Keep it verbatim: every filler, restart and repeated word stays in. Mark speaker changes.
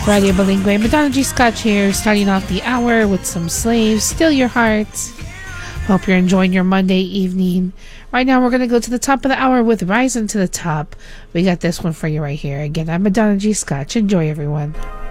Speaker 1: Radio Bilingue. Madonna G. Scotch here, starting off the hour with some Slaves, Steal Your Heart. Hope you're enjoying your Monday evening. Right now, we're going to go to the top of the hour with Rising to the Top. We got this one for you right here. Again, I'm Madonna G. Scotch. Enjoy, everyone.